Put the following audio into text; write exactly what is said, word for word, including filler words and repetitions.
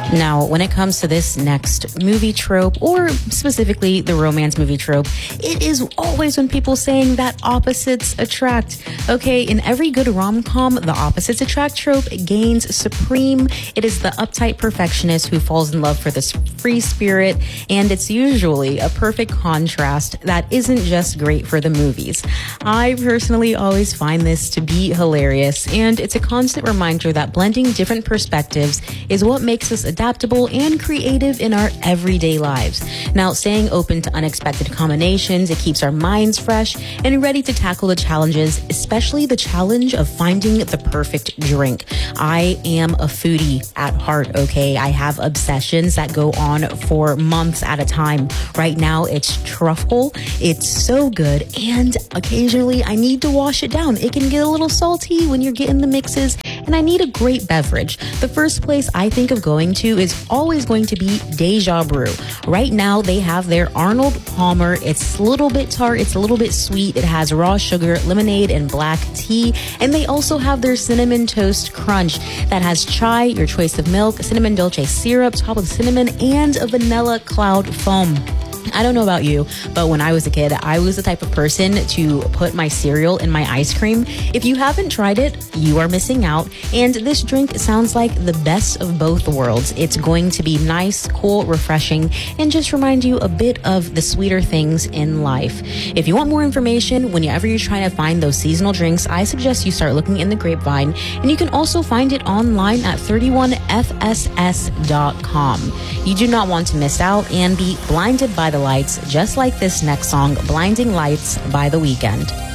Now, when it comes to this next movie trope, or specifically the romance movie trope, it is always when people saying that opposites attract. Okay, in every good rom-com, the opposites attract trope gains supreme. It is the uptight perfectionist who falls in love for this free spirit, and it's usually a perfect contrast that isn't just great for the movies. I personally always find this to be hilarious, and it's a constant reminder that blending different perspectives is what makes us adaptable and creative in our everyday lives. Now, staying open to unexpected combinations, it keeps our minds fresh and ready to tackle the challenges, especially the challenge of finding the perfect drink. I am a foodie at heart, okay? I have obsessions that go on for months at a time. Right now, it's truffle. It's so good, and occasionally I need to wash it down. It can get a little salty when you're getting the mixes, and I need a great beverage. The first place I think of going to is always going to be Deja Brew. Right now, they have their Arnold Palmer. It's a little bit tart. It's a little bit sweet. It has raw sugar, lemonade, and black tea. And they also have their Cinnamon Toast Crunch that has chai, your choice of milk, cinnamon dolce syrup, top of cinnamon, and a vanilla cloud foam. I don't know about you, but when I was a kid, I was the type of person to put my cereal in my ice cream. If you haven't tried it, you are missing out. And this drink sounds like the best of both worlds. It's going to be nice, cool, refreshing, and just remind you a bit of the sweeter things in life. If you want more information, whenever you're trying to find those seasonal drinks, I suggest you start looking in the Grapevine. And you can also find it online at thirty-one F S S dot com. You do not want to miss out and be blinded by the lights, just like this next song, Blinding Lights by The Weeknd.